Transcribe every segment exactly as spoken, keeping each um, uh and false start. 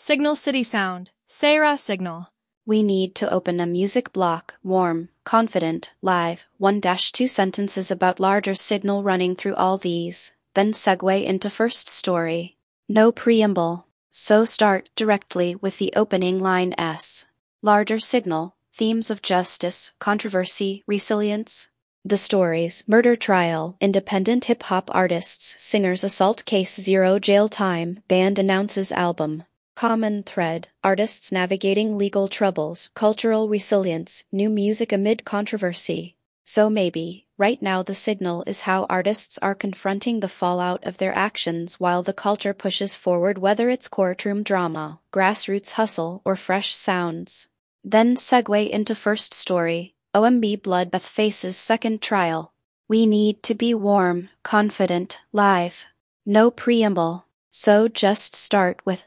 Signal City Sound, Sarah Signal. We need to open a music block, warm, confident, live, one dash two sentences about larger signal running through all these, then segue into first story. No preamble, so start directly with the opening line S. Larger signal, themes of justice, controversy, resilience. The stories: murder trial, independent hip-hop artists, singers assault case zero jail time, band announces album. Common thread: artists navigating legal troubles, cultural resilience, new music amid controversy. So maybe, right now the signal is how artists are confronting the fallout of their actions while the culture pushes forward, whether it's courtroom drama, grassroots hustle, or fresh sounds. Then segue into first story. O M B Bloodbath faces second trial. We need to be warm, confident, live. No preamble, so just start with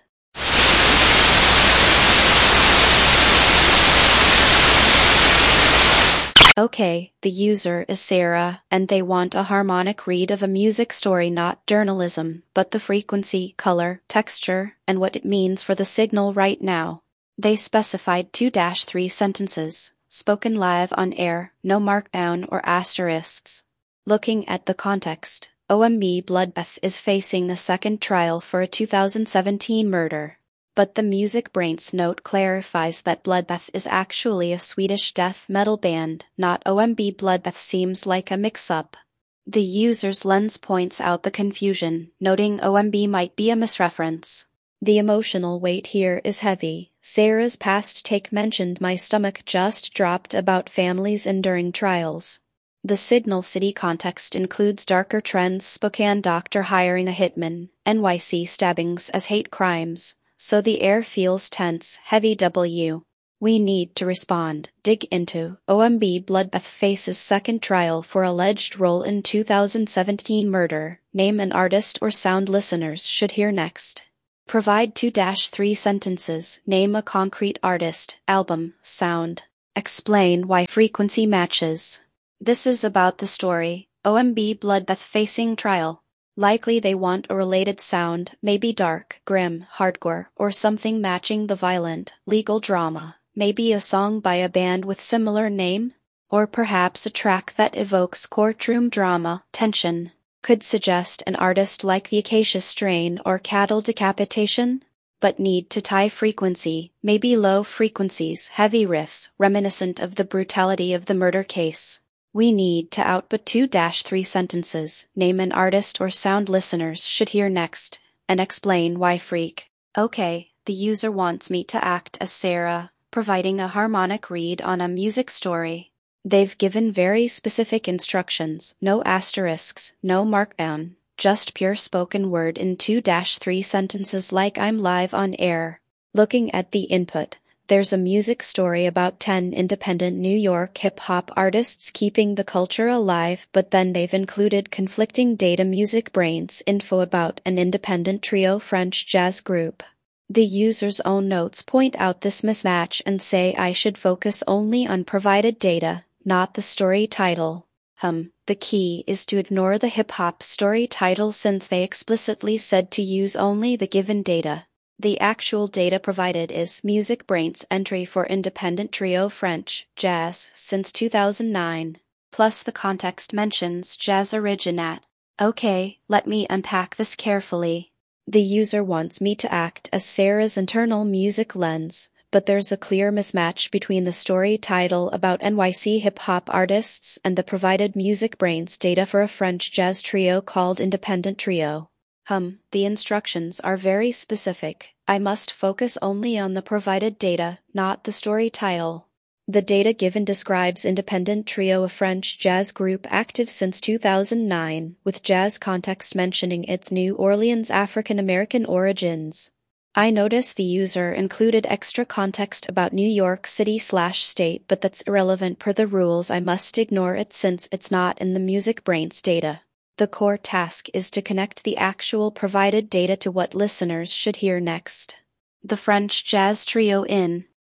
Okay, the user is Sarah, and they want a harmonic read of a music story, not journalism, but the frequency, color, texture, and what it means for the signal right now. They specified two to three sentences, spoken live on air, no markdown or asterisks. Looking at the context, O M B Bloodbath is facing the second trial for a two thousand seventeen murder. But the Music Brains note clarifies that Bloodbath is actually a Swedish death metal band, not O M B Bloodbath. Seems like a mix-up. The user's lens points out the confusion, noting O M B might be a misreference. The emotional weight here is heavy. Sarah's past take mentioned "my stomach just dropped" about families enduring trials. The Signal City context includes darker trends: Spokane doctor hiring a hitman, N Y C stabbings as hate crimes. So the air feels tense, heavy. W. We need to respond, dig into. O M B Bloodbath faces second trial for alleged role in two thousand seventeen murder. Name an artist or sound listeners should hear next. Provide two to three sentences. Name a concrete artist, album, sound. Explain why frequency matches. This is about the story. O M B Bloodbath facing trial. Likely they want a related sound, maybe dark, grim, hardcore, or something matching the violent, legal drama. Maybe a song by a band with similar name? Or perhaps a track that evokes courtroom drama, tension. Could suggest an artist like the Acacia Strain or Cattle Decapitation? But need to tie frequency, maybe low frequencies, heavy riffs, reminiscent of the brutality of the murder case. We need to output two to three sentences. Name an artist or sound listeners should hear next, and explain why freak. Okay, the user wants me to act as Sarah, providing a harmonic read on a music story. They've given very specific instructions: no asterisks, no markdown, just pure spoken word in two to three sentences, like I'm live on air. Looking at the input, there's a music story about ten independent New York hip-hop artists keeping the culture alive, but then they've included conflicting data: Music Brains info about an independent trio French jazz group. The user's own notes point out this mismatch and say I should focus only on provided data, not the story title. Hum, the key is to ignore the hip-hop story title since they explicitly said to use only the given data. The actual data provided is Music Brains entry for independent trio French jazz since two thousand nine. Plus the context mentions jazz originat. Okay, let me unpack this carefully. The user wants me to act as Sarah's internal music lens, but there's a clear mismatch between the story title about N Y C hip-hop artists and the provided Music Brains data for a French jazz trio called Independent Trio. Hum, the instructions are very specific. I must focus only on the provided data, not the story title. The data given describes Independent Trio, a French jazz group active since two thousand nine, with jazz context mentioning its New Orleans African-American origins. I notice the user included extra context about New York City slash state, but that's irrelevant per the rules. I must ignore it since it's not in the Music Brains data. The core task is to connect the actual provided data to what listeners should hear next. The French jazz trio in